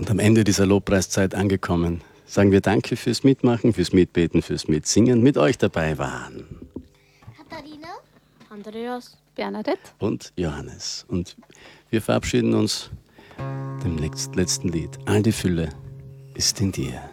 Und am Ende dieser Lobpreiszeit angekommen, sagen wir Danke fürs Mitmachen, fürs Mitbeten, fürs Mitsingen. Mit euch dabei waren Katharina, Andreas, Bernadette und Johannes. Und wir verabschieden uns dem letzten Lied. All die Fülle ist in dir.